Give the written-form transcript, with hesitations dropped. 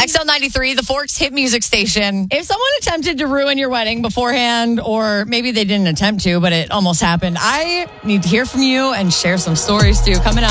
XL93, the Forks hit music station. If someone attempted to ruin your wedding beforehand, or maybe they didn't attempt to, but it almost happened, I need to hear from you and share some stories too. Coming up.